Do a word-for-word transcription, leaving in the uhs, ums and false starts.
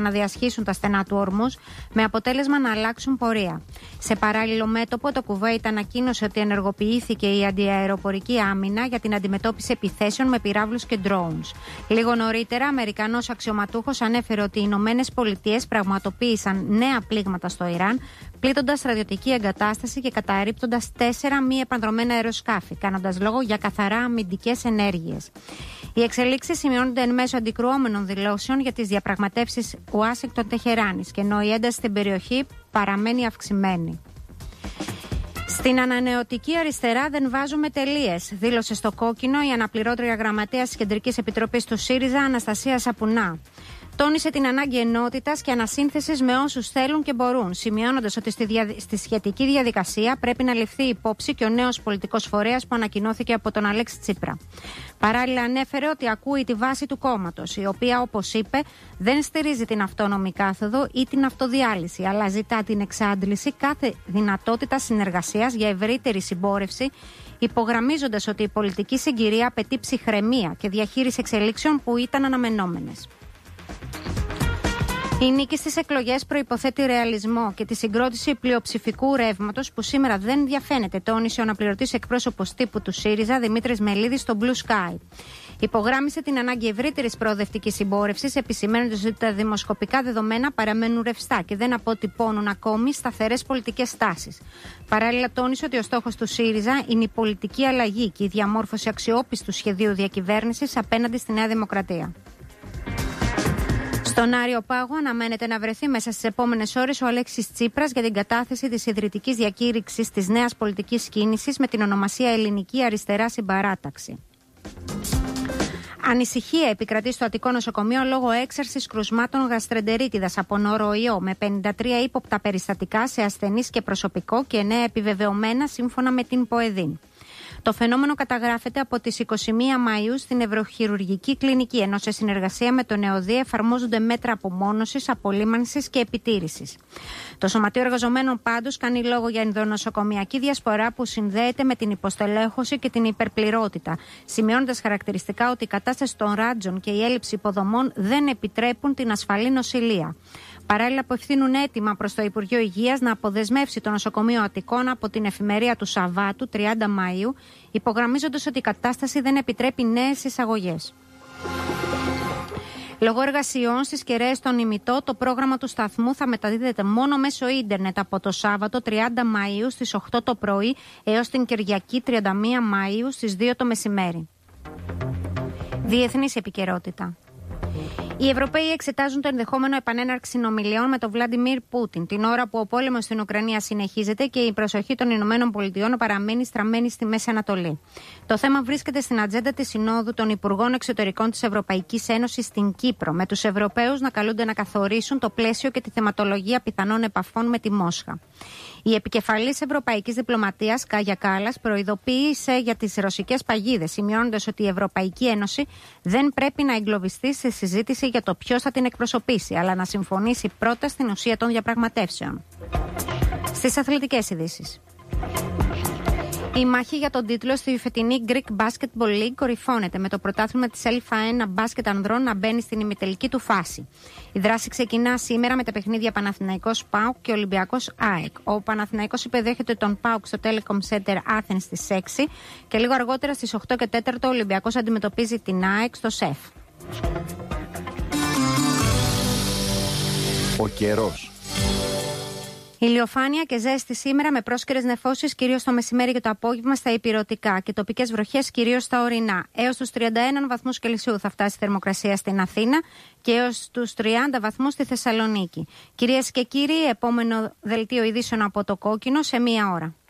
να διασχίσουν τα στενά του Ορμούζ, με αποτέλεσμα να αλλάξουν πορεία. Σε παράλληλο μέτωπο, το Κουβέιτ ανακοίνωσε ότι ενεργοποιήθηκε η αντιαεροπορική άμυνα για την αντιμετώπιση επιθέσεων με πυράβλους και drones. Λίγο νωρίτερα, Αμερικανός αξιωματούχος ανέφερε ότι οι Ηνωμένες Πολιτείες πραγματοποίησαν νέα πλήγματα στο Ιράν, πλήττοντας στρατιωτική εγκατάσταση και καταρρίπτοντας τέσσερα μη επανδρομένα αεροσκάφη, κάνοντας λόγο για καθαρά αμυντικές ενέργειες. Οι εξελίξεις σημειώνονται εν μέσω αντικρουόμενων δηλώσεων για τις διαπραγματεύσεις Ουάσιγκτον-Τεχεράνης, και ενώ η ένταση στην περιοχή παραμένει αυξημένη. Στην ανανεωτική αριστερά δεν βάζουμε τελείες, δήλωσε στο κόκκινο η αναπληρώτρια γραμματέας της Κεντρικής Επιτροπής του ΣΥΡΙΖΑ, Αναστασία Σαπουνά. Τόνισε την ανάγκη ενότητας και ανασύνθεσης με όσους θέλουν και μπορούν, σημειώνοντας ότι στη, δια... στη σχετική διαδικασία πρέπει να ληφθεί υπόψη και ο νέος πολιτικός φορέας που ανακοινώθηκε από τον Αλέξη Τσίπρα. Παράλληλα, ανέφερε ότι ακούει τη βάση του κόμματος, η οποία, όπως είπε, δεν στηρίζει την αυτόνομη κάθοδο ή την αυτοδιάλυση, αλλά ζητά την εξάντληση κάθε δυνατότητα συνεργασίας για ευρύτερη συμπόρευση, υπογραμμίζοντας ότι η πολιτική συγκυρία απαιτεί ψυχραιμία και διαχείριση εξελίξεων που ήταν αναμενόμενες. Η νίκη στις εκλογές προϋποθέτει ρεαλισμό και τη συγκρότηση πλειοψηφικού ρεύματος που σήμερα δεν διαφαίνεται, τόνισε ο αναπληρωτής εκπρόσωπος τύπου του ΣΥΡΙΖΑ, Δημήτρης Μελίδης, στο Blue Sky. Υπογράμμισε την ανάγκη ευρύτερης προοδευτικής συμπόρευσης, επισημαίνοντας ότι τα δημοσκοπικά δεδομένα παραμένουν ρευστά και δεν αποτυπώνουν ακόμη σταθερές πολιτικές τάσεις. Παράλληλα, τόνισε ότι ο στόχος του ΣΥΡΙΖΑ είναι η πολιτική αλλαγή και η διαμόρφωση αξιόπιστου σχεδίου διακυβέρνησης απέναντι στη Νέα Δημοκρατία. Στον Άριο Πάγο αναμένεται να βρεθεί μέσα στις επόμενες ώρες ο Αλέξης Τσίπρας για την κατάθεση της ιδρυτικής διακήρυξης της νέας πολιτικής κίνησης με την ονομασία Ελληνική Αριστερά Συμπαράταξη. Ανησυχία επικρατεί στο Αττικό νοσοκομείο λόγω έξαρσης κρουσμάτων γαστρεντερίτιδας από νόροϊό, με πενήντα τρία ύποπτα περιστατικά σε ασθενείς και προσωπικό και εννέα επιβεβαιωμένα σύμφωνα με την ΠΟΕΔΗΝ. Το φαινόμενο καταγράφεται από τις είκοσι μία Μαΐου στην Ευρωχειρουργική Κλινική, ενώ σε συνεργασία με τον ΕΟΔΗ εφαρμόζονται μέτρα απομόνωσης, απολύμανσης και επιτήρησης. Το Σωματείο Εργαζομένων πάντως κάνει λόγο για ενδονοσοκομιακή διασπορά που συνδέεται με την υποστελέχωση και την υπερπληρότητα, σημειώνοντας χαρακτηριστικά ότι η κατάσταση των ράτζων και η έλλειψη υποδομών δεν επιτρέπουν την ασφαλή νοσηλεία. Παράλληλα, απευθύνουν αίτημα προς το Υπουργείο Υγείας να αποδεσμεύσει το νοσοκομείο Αττικών από την εφημερία του Σαββάτου, τριάντα Μαΐου, υπογραμμίζοντας ότι η κατάσταση δεν επιτρέπει νέες εισαγωγές. Λόγω εργασιών στις κεραίες των ημιτό, το πρόγραμμα του σταθμού θα μεταδίδεται μόνο μέσω ίντερνετ από το Σάββατο τριάντα Μαΐου στις οκτώ το πρωί έως την Κυριακή τριάντα μία Μαΐου στις δύο το μεσημέρι. Διεθνής επικαιρότητα. Οι Ευρωπαίοι εξετάζουν το ενδεχόμενο επανέναρξη συνομιλιών με τον Βλάντιμιρ Πούτιν, την ώρα που ο πόλεμος στην Ουκρανία συνεχίζεται και η προσοχή των Ηνωμένων Πολιτειών παραμένει στραμμένη στη Μέση Ανατολή. Το θέμα βρίσκεται στην ατζέντα της Συνόδου των Υπουργών Εξωτερικών της Ευρωπαϊκής Ένωσης στην Κύπρο, με τους Ευρωπαίους να καλούνται να καθορίσουν το πλαίσιο και τη θεματολογία πιθανών επαφών με τη Μόσχα. Η επικεφαλής Ευρωπαϊκής Διπλωματίας, Κάγια Κάλλας, προειδοποίησε για τις ρωσικές παγίδες, σημειώνοντας ότι η Ευρωπαϊκή Ένωση δεν πρέπει να εγκλωβιστεί σε συζήτηση για το ποιος θα την εκπροσωπήσει, αλλά να συμφωνήσει πρώτα στην ουσία των διαπραγματεύσεων. Στις αθλητικές ειδήσεις. Η μάχη για τον τίτλο στη φετινή Greek Basketball League κορυφώνεται, με το πρωτάθλημα της Έλφα ένα μπάσκετ ανδρών να μπαίνει στην ημιτελική του φάση. Η δράση ξεκινά σήμερα με τα παιχνίδια Παναθηναϊκός ΠΑΟΚ και Ολυμπιακός ΑΕΚ. Ο Παναθηναϊκός υπεδέχεται τον ΠΑΟΚ στο Telecom Center Athens στις έξι και λίγο αργότερα στις οκτώ και τέσσερα ο Ολυμπιακός αντιμετωπίζει την ΑΕΚ στο ΣΕΦ. Ο καιρός. Ηλιοφάνεια και ζέστη σήμερα, με πρόσκαιρες νεφώσεις κυρίως το μεσημέρι και το απόγευμα στα ηπειρωτικά και τοπικές βροχές κυρίως στα ορεινά. Έως τους τριάντα ένα βαθμούς Κελσίου θα φτάσει η θερμοκρασία στην Αθήνα και έως τους τριάντα βαθμούς στη Θεσσαλονίκη. Κυρίες και κύριοι, επόμενο δελτίο ειδήσεων από το κόκκινο σε μία ώρα.